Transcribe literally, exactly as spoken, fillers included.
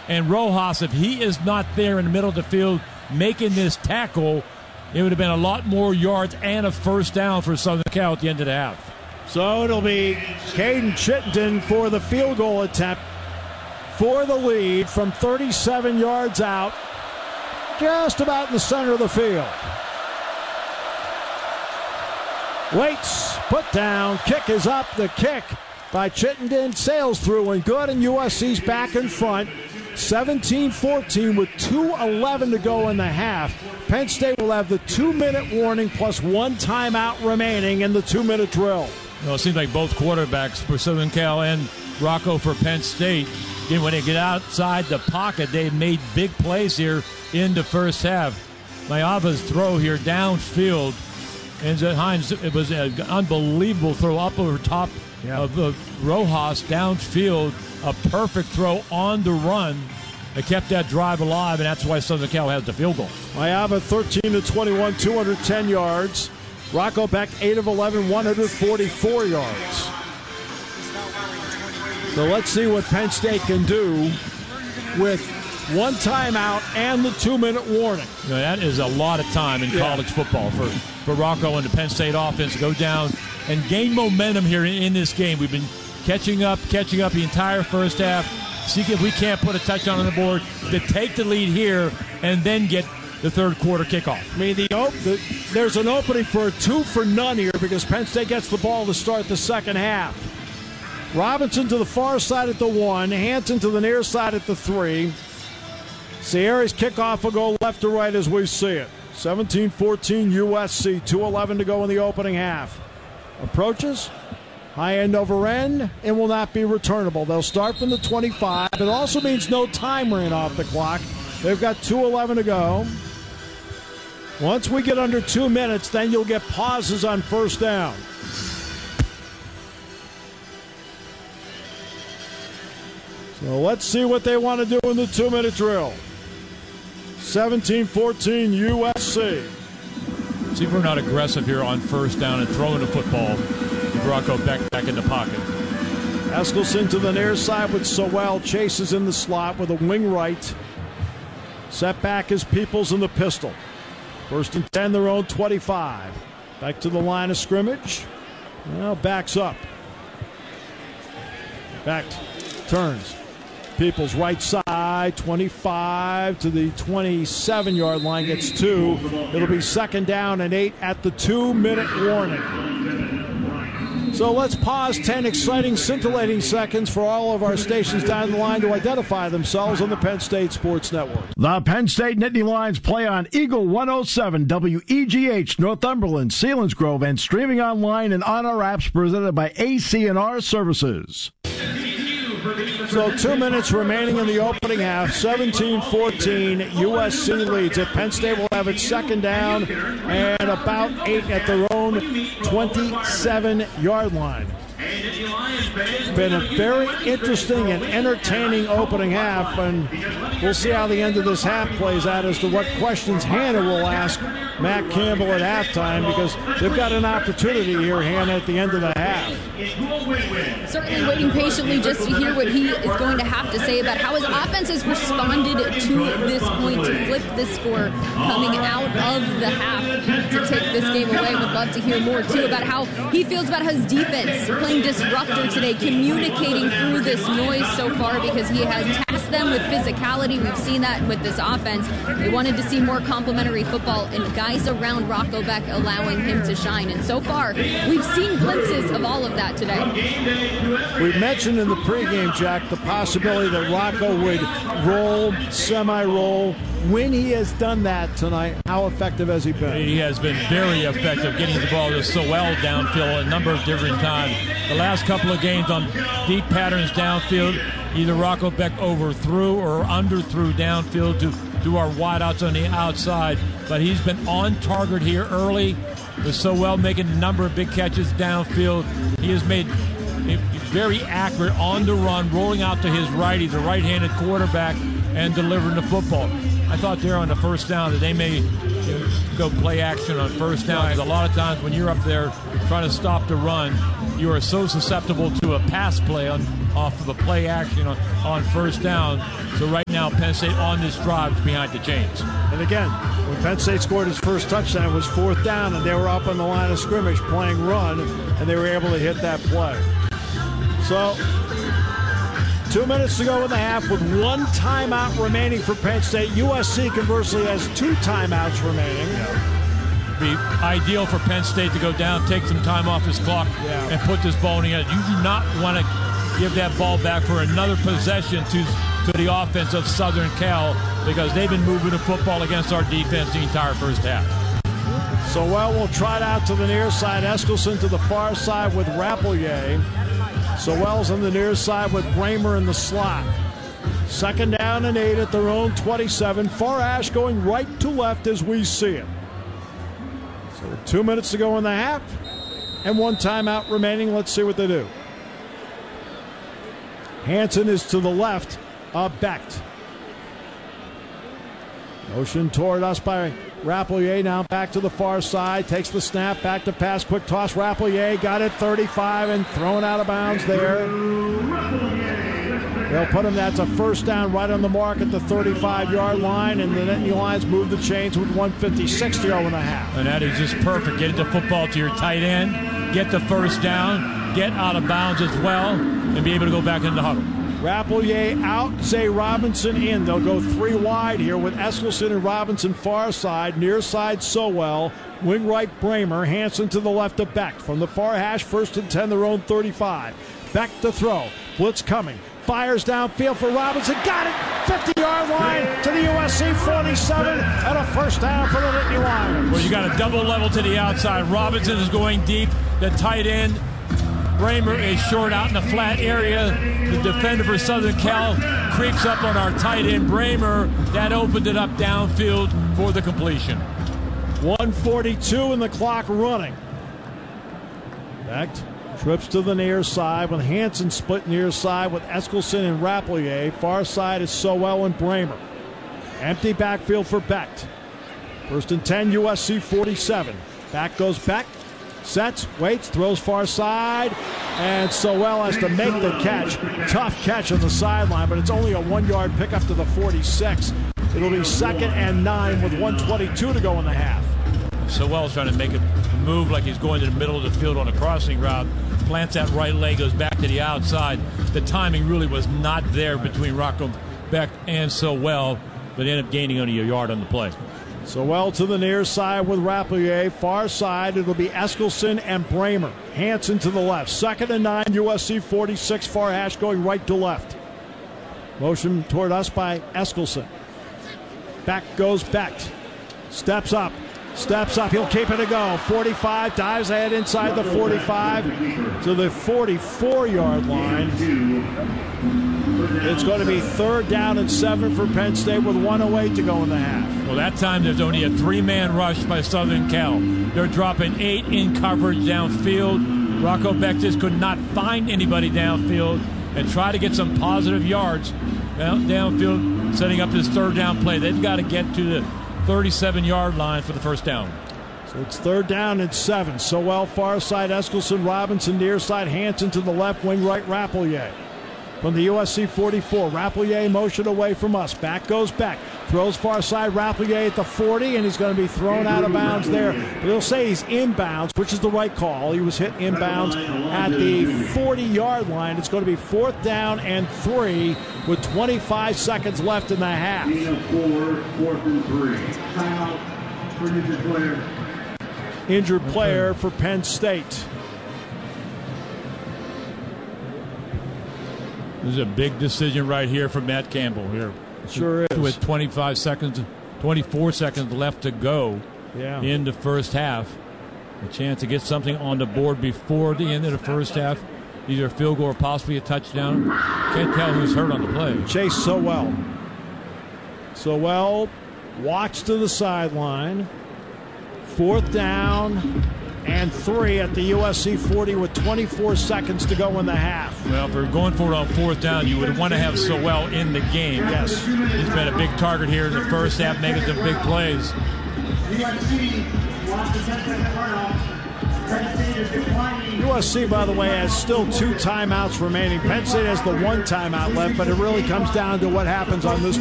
And Rojas, if he is not there in the middle of the field making this tackle, it would have been a lot more yards and a first down for Southern Cal at the end of the half. So it'll be Caden Chittenden for the field goal attempt for the lead from thirty-seven yards out, just about in the center of the field. Waits, put down, kick is up. The kick by Chittenden sails through and good, and U S C's back in front. seventeen fourteen with two eleven to go in the half. Penn State will have the two-minute warning plus one timeout remaining in the two-minute drill. Well, it seems like both quarterbacks for Southern Cal and Rocco for Penn State, again, when they get outside the pocket, they've made big plays here in the first half. Mayava's throw here downfield, and Hines, it was an unbelievable throw up over top yeah. of uh, Rojas downfield. A perfect throw on the run. They kept that drive alive, and that's why Southern Cal has the field goal. Mayava thirteen to twenty-one, two hundred ten yards. Rocco Beck eight of eleven, one hundred forty-four yards. So let's see what Penn State can do with one timeout and the two-minute warning. You know, that is a lot of time in yeah. college football for, for Rocco and the Penn State offense to go down and gain momentum here in, in this game. We've been catching up, catching up the entire first half. See if we can't put a touchdown on the board to take the lead here and then get the third quarter kickoff. I mean, the, op- the there's an opening for a two for none here because Penn State gets the ball to start the second half. Robinson to the far side at the one, Hanson to the near side at the three. Sierra's kickoff will go left to right as we see it. seventeen fourteen U S C, two eleven to go in the opening half. Approaches. High end over end, and will not be returnable. They'll start from the twenty-five. It also means no time ran off the clock. They've got two eleven to go. Once we get under two minutes, then you'll get pauses on first down. So let's see what they want to do in the two-minute drill. seventeen fourteen U S C. See if we're not aggressive here on first down and throwing the football. Rocco back back in the pocket. Eskelson to the near side with Sowell. Chases in the slot with a wing right. Set back is Peoples in the pistol. First and ten, their own twenty-five. Back to the line of scrimmage. Now backs up. Back, turns. Peoples right side, twenty-five to the twenty-seven-yard line, gets two. It'll be second down and eight at the two-minute warning. So let's pause ten exciting, scintillating seconds for all of our stations down the line to identify themselves on the Penn State Sports Network. The Penn State Nittany Lions play on Eagle one oh seven W E G H, Northumberland, Selinsgrove, and streaming online and on our apps presented by A C and R Services. So two minutes remaining in the opening half. seventeen fourteen, U S C leads it. Penn State will have its second down and about eight at their own twenty-seven-yard line. It's been a very interesting and entertaining opening half, and we'll see how the end of this half plays out as to what questions Hannah will ask Matt Campbell at halftime, because they've got an opportunity here, Hannah, at the end of the half. Certainly waiting patiently just to hear what he is going to have to say about how his offense has responded to this point to flip this score coming out of the half to take this game away. Would love to hear more, too, about how he feels about his defense playing disruptor today, communicating through this noise so far, because he has tasked them with physicality. We've seen that with this offense. They wanted to see more complementary football and guys around Rocco Beck allowing him to shine. And so far, we've seen glimpses of all of that today. We mentioned in the pregame, Jack, the possibility that Rocco would roll, semi-roll. When he has done that tonight, how effective has he been? He has been very effective getting the ball to Sowell downfield a number of different times. The last couple of games on deep patterns downfield, either Rocco Beck overthrew or underthrew downfield to do our wideouts on the outside. But he's been on target here early with Sowell making a number of big catches downfield. He has made very accurate on the run, rolling out to his right. He's a right-handed quarterback and delivering the football. I thought there on the first down that they may you know, go play action on first down, because a lot of times when you're up there trying to stop the run, you are so susceptible to a pass play on off of a play action on, on first down. So right now, Penn State on this drive is behind the chains. And again, when Penn State scored his first touchdown, it was fourth down, and they were up on the line of scrimmage playing run, and they were able to hit that play. So, two minutes to go in the half with one timeout remaining for Penn State. U S C, conversely, has two timeouts remaining. Yeah. Be ideal for Penn State to go down, take some time off this clock, yeah. and put this ball in. You do not want to give that ball back for another possession to, to the offense of Southern Cal, because they've been moving the football against our defense the entire first half. So, well, we'll trot out to the near side. Eskelson to the far side with Rappleyea. So Wells on the near side with Bramer in the slot. Second down and eight at their own twenty-seven. Farash going right to left as we see it. So two minutes to go in the half and one timeout remaining. Let's see what they do. Hanson is to the left of Becht. Motion toward us by Rappleyea, now back to the far side, takes the snap, back to pass, quick toss. Rappleyea got it, thirty-five, and thrown out of bounds there. They'll put him, that's a first down right on the mark at the thirty-five-yard line, and the Nittany Lions move the chains with one fifty-six to go in the half. And that is just perfect. Get the football to your tight end, get the first down, get out of bounds as well, and be able to go back into the huddle. Rappleyea out, Zay Robinson in. They'll go three wide here with Eskelson and Robinson far side, near side Sowell, wing right Bramer, Hanson to the left of Becht. From the far hash, first and ten, their own thirty-five. Becht to throw, blitz coming, fires downfield for Robinson, got it, fifty-yard line to the U S C forty-seven, and a first down for the Nittany Lions. Well, you got a double level to the outside. Robinson is going deep, the tight end. Bramer is short out in the flat area. The defender for Southern Cal creeps up on our tight end, Bramer. That opened it up downfield for the completion. one forty-two and the clock running. Becht trips to the near side with Hanson split near side with Eskelson and Rappleyea. Far side is Sowell and Bramer. Empty backfield for Becht. First and ten, U S C forty-seven. Back goes Becht. Sets, waits, throws far side, and Sowell has to make the catch. Tough catch on the sideline, but it's only a one-yard pickup to the forty-six. It'll be second and nine with one twenty-two to go in the half. Sowell's trying to make a move like he's going to the middle of the field on a crossing route. Plants that right leg, goes back to the outside. The timing really was not there between Rocco Becht and Sowell, but ended up gaining only a yard on the play. Sowell to the near side with Rappleyea. Far side, it'll be Eskelson and Bramer. Hanson to the left. Second and nine, U S C forty-six. Far hash going right to left. Motion toward us by Eskelson. Back goes Becht. Steps up. Steps up. He'll keep it to go. forty-five. Dives ahead inside the forty-five to the forty-four-yard line. It's going to be third down and seven for Penn State with one oh eight to go in the half. Well, that time there's only a three-man rush by Southern Cal. They're dropping eight in coverage downfield. Rocco Becht just could not find anybody downfield and try to get some positive yards downfield, setting up this third down play. They've got to get to the thirty-seven-yard line for the first down. So it's third down and seven. Sowell far side, Eskelson, Robinson near side, Hanson to the left, wing right, Rappleyea. From the U S C forty-four, Rappleyea motion away from us. Back goes Becht. Throws far side, Rappleyea at the forty, and he's going to be thrown out of bounds there. But he'll say he's inbounds, which is the right call. He was hit inbounds at the forty-yard line. It's going to be fourth down and three with twenty-five seconds left in the half. Four, fourth and three. Timeout for injured player. Injured player for Penn State. This is a big decision right here for Matt Campbell here. Sure is. With twenty-five seconds, twenty-four seconds left to go yeah. in the first half. A chance to get something on the board before the end of the first half. Either a field goal or possibly a touchdown. Can't tell who's hurt on the play. Chase Sowell. Sowell walks to the sideline. Fourth down and three at the U S C forty with twenty-four seconds to go in the half. Well, if we're going for it on fourth down, you would want to have Sowell in the game. Yes. He's been a big target here in the first half, making some big plays. U S C, by the way, has still two timeouts remaining. Penn State has the one timeout left, but it really comes down to what happens on this